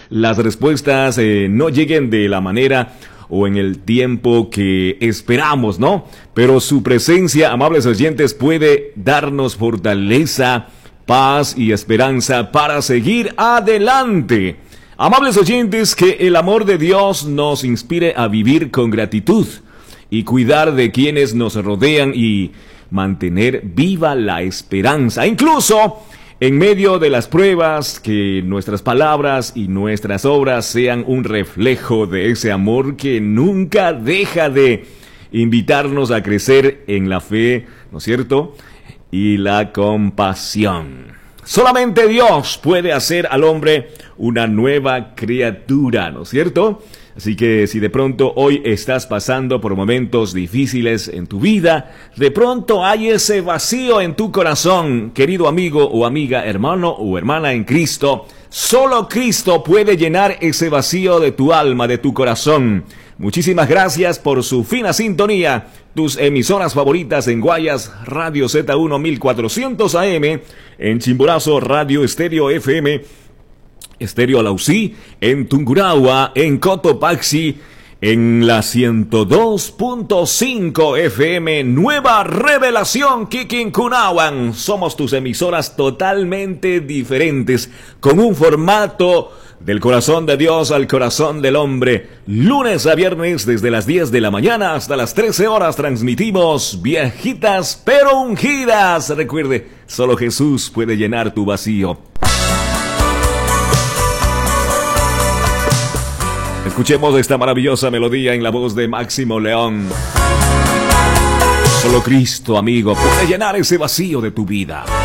las respuestas no lleguen de la manera o en el tiempo que esperamos, ¿no? Pero su presencia, amables oyentes, puede darnos fortaleza, paz y esperanza para seguir adelante. Amables oyentes, que el amor de Dios nos inspire a vivir con gratitud y cuidar de quienes nos rodean y mantener viva la esperanza. Incluso en medio de las pruebas, que nuestras palabras y nuestras obras sean un reflejo de ese amor que nunca deja de invitarnos a crecer en la fe, ¿no es cierto?, y la compasión. Solamente Dios puede hacer al hombre una nueva criatura, ¿no es cierto? Así que si de pronto hoy estás pasando por momentos difíciles en tu vida, de pronto hay ese vacío en tu corazón, querido amigo o amiga, hermano o hermana en Cristo, solo Cristo puede llenar ese vacío de tu alma, de tu corazón. Muchísimas gracias por su fina sintonía. Tus emisoras favoritas en Guayas, Radio Z1 1400 AM, en Chimborazo, Radio Estéreo FM, Estéreo Alausí, en Tungurahua, en Cotopaxi, en la 102.5 FM, Nueva Revelación, Quiquincunahuan. Somos tus emisoras totalmente diferentes, con un formato del corazón de Dios al corazón del hombre. Lunes a viernes desde las 10 de la mañana hasta las 13 horas transmitimos viejitas pero ungidas. Recuerde, solo Jesús puede llenar tu vacío. Escuchemos esta maravillosa melodía en la voz de Máximo León. Solo Cristo, amigo, puede llenar ese vacío de tu vida.